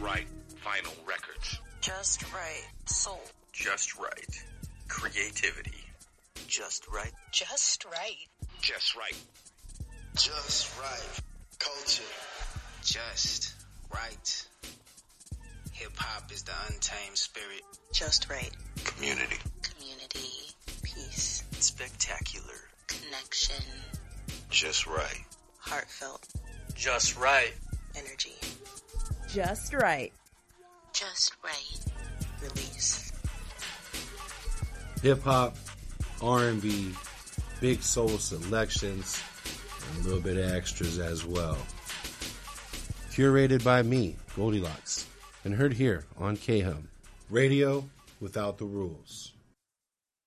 right vinyl records. Just right soul. Just right creativity. Just right. Just right. Just right. Just right culture. Just right. Hip-hop is the untamed spirit. Just right. Community. Community. Peace. Spectacular. Connection. Just right. Heartfelt. Just right. Energy. Just right. Just right. Release. Hip-hop, R&B, big soul selections, and a little bit of extras as well. Curated by me, Goldilocks, and heard here on KHUM, Radio Without the Rules.